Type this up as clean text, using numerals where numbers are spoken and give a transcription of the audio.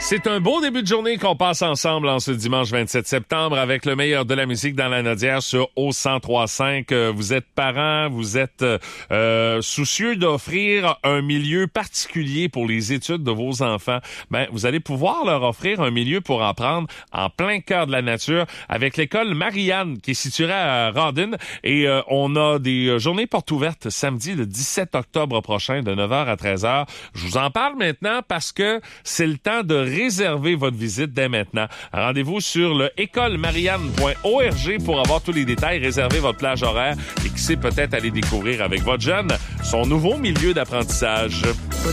C'est un beau début de journée qu'on passe ensemble en ce dimanche 27 septembre avec le meilleur de la musique dans la Nodière sur O103.5. Vous êtes parents, vous êtes soucieux d'offrir un milieu particulier pour les études de vos enfants. Ben, vous allez pouvoir leur offrir un milieu pour apprendre en plein cœur de la nature avec l'école Marianne qui est située à Rawdon. Et on a des journées portes ouvertes samedi le 17 octobre prochain de 9h à 13h. Je vous en parle maintenant parce que c'est le temps de réserver votre visite dès maintenant. Rendez-vous sur le écolemarianne.org pour avoir tous les détails, réserver votre plage horaire et qui sait peut-être aller découvrir avec votre jeune son nouveau milieu d'apprentissage.